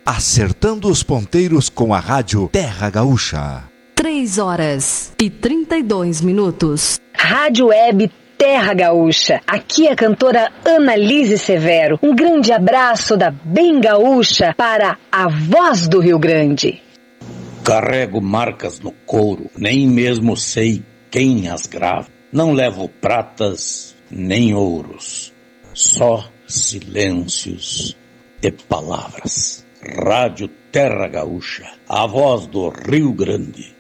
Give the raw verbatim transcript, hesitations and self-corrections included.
acertando os ponteiros com a rádio Terra Gaúcha. Três horas e trinta e dois minutos. Rádio Web Terra Gaúcha. Aqui é a cantora Annalise Severo. Um grande abraço da Bem Gaúcha para a voz do Rio Grande. Carrego marcas no couro, nem mesmo sei quem as grava. Não levo pratas nem ouros, só silêncios de palavras. Rádio Terra Gaúcha, a voz do Rio Grande.